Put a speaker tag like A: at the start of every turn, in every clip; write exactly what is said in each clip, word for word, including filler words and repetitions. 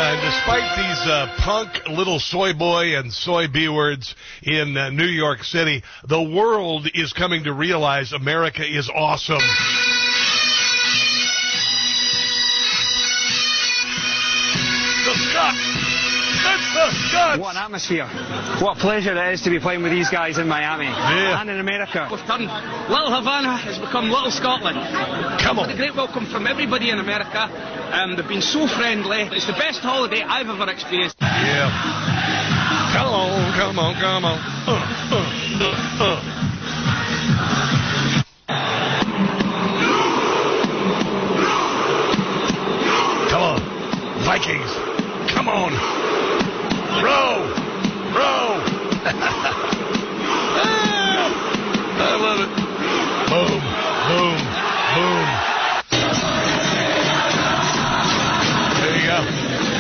A: Yeah, and despite these uh, punk little soy boy and soy B-words in uh, New York City, the world is coming to realize America is awesome. The Scots! That's the Scots!
B: What an atmosphere. What a pleasure it is to be playing with these guys in Miami.
A: Yeah.
B: And in America.
C: We've turned Little Havana has become Little Scotland.
A: Come on.
C: What a great welcome from everybody in America. Um, they've been so friendly. It's the best holiday I've ever experienced.
A: Yeah. Come on, come on, come on. Uh, uh, uh, uh. Come on. Vikings. Come on. Row. Row. I love it. Boom. Boom. Boom. There you go.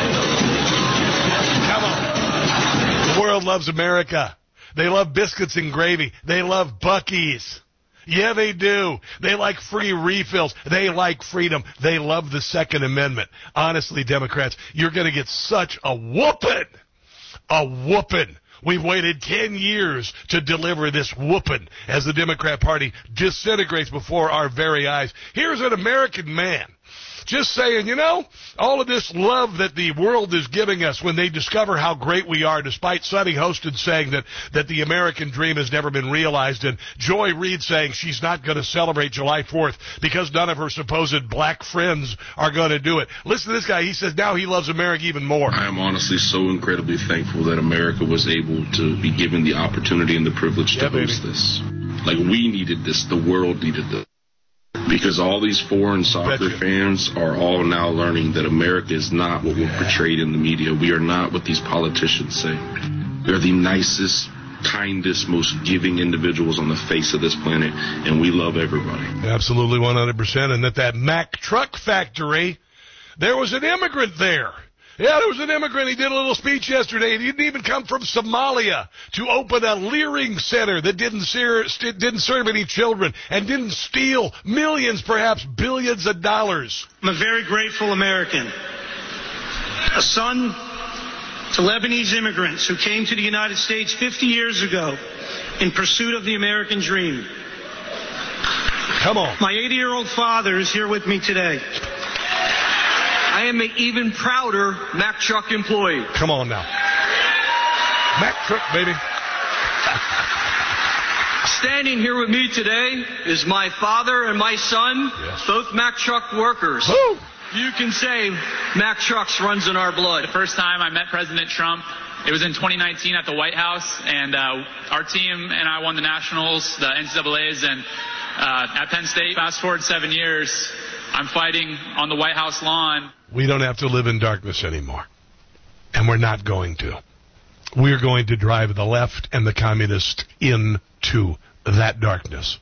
A: Come on. The world loves America. They love biscuits and gravy. They love Buc-ee's. Yeah, they do. They like free refills. They like freedom. They love the Second Amendment. Honestly, Democrats, you're going to get such a whooping. A whooping. We've waited ten years to deliver this whooping as the Democrat Party disintegrates before our very eyes. Here's an American man just saying, you know, all of this love that the world is giving us when they discover how great we are, despite Sonny Hostin saying that, that the American dream has never been realized, and Joy Reid saying she's not going to celebrate July fourth because none of her supposed black friends are going to do it. Listen to this guy. He says now he loves America even more.
D: I am honestly so incredibly thankful that America was able to be given the opportunity and the privilege
A: yeah,
D: to host
A: baby.
D: this. Like, we needed this. The world needed this. Because all these foreign soccer
A: Betcha.
D: fans are all now learning that America is not what we're portrayed in the media. We are not what these politicians say. We are the nicest, kindest, most giving individuals on the face of this planet, and we love everybody.
A: Absolutely one hundred percent. And at that Mack truck factory, there was an immigrant there. Yeah, there was an immigrant. He did a little speech yesterday. He didn't even come from Somalia to open a Leering Center that didn't serve, didn't serve any children and didn't steal millions, perhaps billions of dollars.
E: I'm a very grateful American. A son to Lebanese immigrants who came to the United States fifty years ago in pursuit of the American dream.
A: Come on.
E: My eighty-year-old father is here with me today.
C: I am an even prouder Mack Truck employee.
A: Come on now. Mack Truck, baby.
C: Standing here with me today is my father and my son,
A: yes.
C: both Mack Truck workers.
A: Woo.
C: You can say Mack Trucks runs in our blood.
F: The first time I met President Trump, it was in twenty nineteen at the White House, and uh, our team and I won the Nationals, the N C double A's, and uh, at Penn State. Fast forward seven years, I'm fighting on the White House lawn.
A: We don't have to live in darkness anymore, and we're not going to. We're going to drive the left and the communists into that darkness.